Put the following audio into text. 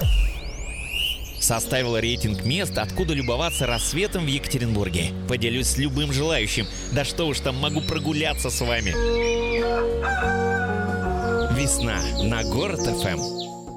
Составила рейтинг мест, откуда любоваться рассветом в Екатеринбурге. Поделюсь с любым желающим. Да что уж там, могу прогуляться с вами. Весна на Город ФМ.